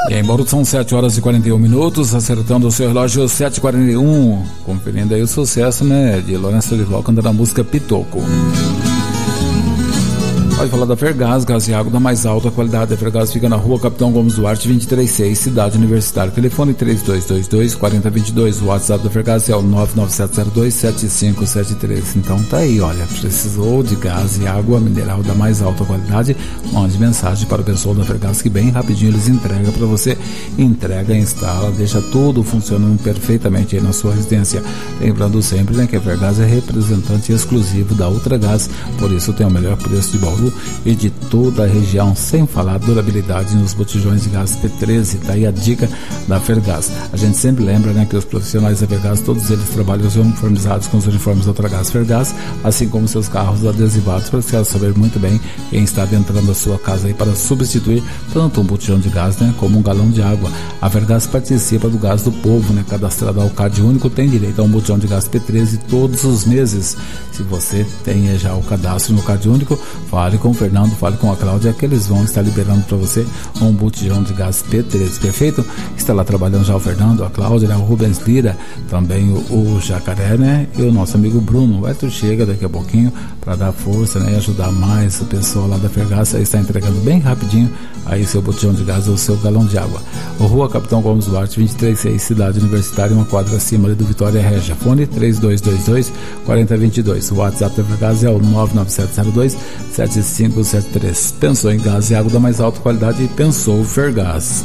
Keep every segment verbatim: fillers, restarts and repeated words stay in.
E em Bauru são sete horas e quarenta e um minutos, acertando o seu relógio sete e quarenta e um, conferindo aí o sucesso, né, de Lourenço Solival cantando a música Pitoco. Pode falar da Fergás, gás e água da mais alta qualidade. A Fergás fica na rua Capitão Gomes Duarte, vinte e três seis, Cidade Universitária. Telefone três dois dois dois, quatro zero dois dois. O WhatsApp da Fergás é o nove nove sete zero dois, sete cinco sete três. Então tá aí, olha, precisou de gás e água mineral da mais alta qualidade? Mande mensagem para o pessoal da Fergás que bem rapidinho eles entregam para você. Entrega, instala, deixa tudo funcionando perfeitamente aí na sua residência. Lembrando sempre, né, que a Fergás é representante exclusivo da Ultragás, por isso tem o melhor preço de Bauru e de toda a região, sem falar durabilidade nos botijões de gás P treze. Tá aí a dica da Fergás. A gente sempre lembra, né, que os profissionais da Fergás, todos eles trabalham uniformizados com os uniformes da Ultragás Fergás, assim como seus carros adesivados, para você saber muito bem quem está adentrando a sua casa aí para substituir tanto um botijão de gás, né, como um galão de água. A Fergás participa do Gás do Povo, né, cadastrado ao Card Único, tem direito a um botijão de gás P treze todos os meses. Se você tem já o cadastro no Card Único, fale com o Fernando, fale com a Cláudia, que eles vão estar liberando para você um botijão de gás P treze, perfeito? Está lá trabalhando já o Fernando, a Cláudia, né, o Rubens Lira, também o, o Jacaré, né, e o nosso amigo Bruno. O Arthur chega daqui a pouquinho para dar força, né, e ajudar mais o pessoal lá da Fergás. Aí está entregando bem rapidinho aí seu botijão de gás ou seu galão de água. O Rua Capitão Gomes Duarte, vinte e três seis, Cidade Universitária, uma quadra acima ali do Vitória Regia. Fone três dois dois dois, quatro zero dois dois. O WhatsApp da Fergás é o nove nove sete zero dois, sete cinco sete três. Pensou em gás e água da mais alta qualidade e pensou Fergás.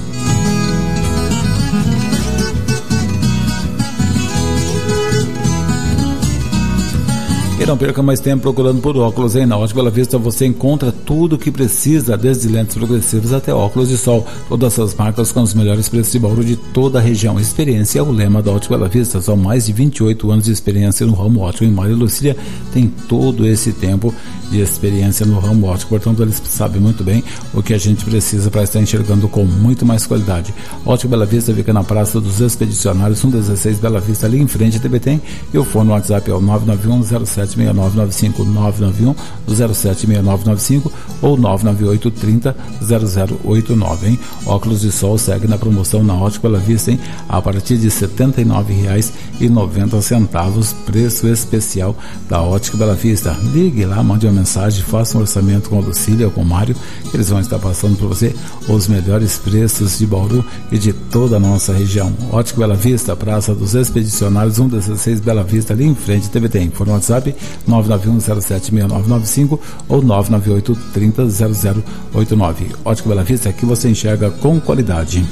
E não perca mais tempo procurando por óculos, hein? Na Ótica Bela Vista você encontra tudo o que precisa, desde lentes progressivas até óculos de sol. Todas essas marcas com os melhores preços de Bauru de toda a região. Experiência é o lema da Ótica Bela Vista. São mais de vinte e oito anos de experiência no ramo óptico. E Mário e Lucília tem todo esse tempo de experiência no ramo óptico. Portanto, eles sabem muito bem o que a gente precisa para estar enxergando com muito mais qualidade. Ótica Bela Vista fica na Praça dos Expedicionários, cento e dezesseis Bela Vista, ali em frente à T B T. E o fone no WhatsApp é o nove nove um zero sete seis nove nove cinco, nove nove um zero sete seis nove nove cinco ou nove nove oito três zero zero zero oito nove, hein? Óculos de sol segue na promoção na Ótica Bela Vista, hein? A partir de setenta e nove reais e noventa centavos, preço especial da Ótica Bela Vista. Ligue lá, mande uma mensagem, faça um orçamento com a Lucília ou com o Mário, que eles vão estar passando para você os melhores preços de Bauru e de toda a nossa região. Ótica Bela Vista, Praça dos Expedicionários, cento e dezesseis Bela Vista, ali em frente à T V T. For no WhatsApp nove nove um zero sete seis nove nove cinco ou nove nove oito três zero zero oito nove. Ótica Bela Vista, aqui você enxerga com qualidade.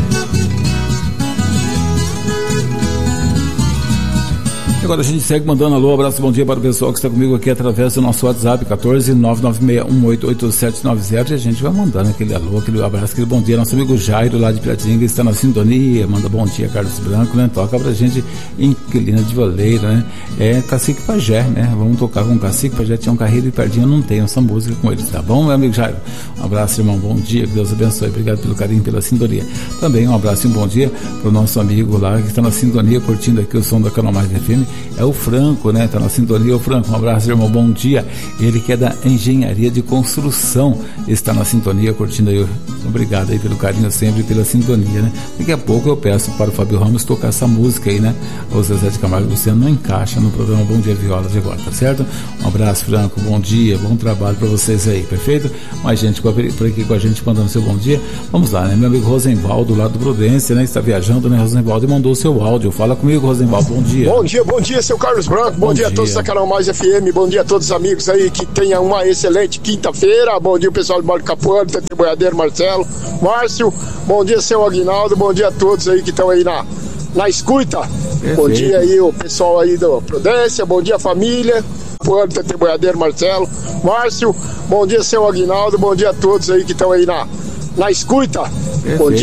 Agora a gente segue mandando alô, abraço, bom dia para o pessoal que está comigo aqui através do nosso WhatsApp quatorze nove nove seis um oito oito sete nove zero, e a gente vai mandando aquele alô, aquele abraço, aquele bom dia. Nosso amigo Jairo lá de Piratininga está na sintonia, manda bom dia, Carlos Branco, né? Toca pra gente Inquilina de Valeira, né? É Cacique Pajé, né? Vamos tocar com Cacique Pajé, tinha um carreiro e perdinho, não tem essa música com eles, tá bom, meu amigo Jairo? Um abraço, irmão, bom dia, que Deus abençoe, obrigado pelo carinho, pela sintonia. Também um abraço e um bom dia pro nosso amigo lá que está na sintonia, curtindo aqui o som da Canal Mais F M, é o Franco, né? Tá na sintonia, o Franco, um abraço, irmão, bom dia. Ele que é da Engenharia de Construção, está na sintonia, curtindo aí. Obrigado aí pelo carinho sempre, pela sintonia, né? Daqui a pouco eu peço para o Fábio Ramos tocar essa música aí, né? O Zezé de Camargo e Luciano não encaixa no programa Bom Dia Viola de agora, tá certo? Um abraço, Franco, bom dia, bom trabalho para vocês aí, perfeito? Mais gente por aqui com a gente mandando seu bom dia. Vamos lá, né? Meu amigo Rosenvaldo, lá do Prudência, né? Está viajando, né, Rosenvaldo, e mandou o seu áudio. Fala comigo, Rosenvaldo, bom dia. Bom dia, bom dia, seu Carlos Branco, bom, bom dia, dia a todos da Canal Mais F M, bom dia a todos os amigos aí, que tenham uma excelente quinta-feira. Bom dia, pessoal do Mário Capuano, Tete Boiadeiro, Marcelo, Márcio, bom dia, seu Aguinaldo, bom dia a todos aí que estão aí na, na escuta. Perfeito. Bom dia aí o pessoal aí do Prudência, bom dia, família, Capuano, Tete Boiadeiro, Marcelo, Márcio, bom dia, seu Aguinaldo, bom dia a todos aí que estão aí na, na escuta. Bom dia.